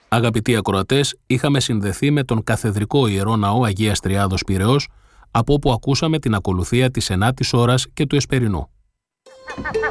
Αγαπητοί ακροατές, είχαμε συνδεθεί με τον Καθεδρικό Ιερό Ναό Αγίας Τριάδος Πειραιώς, από όπου ακούσαμε την ακολουθία της 9ης ώρας και του Εσπερινού.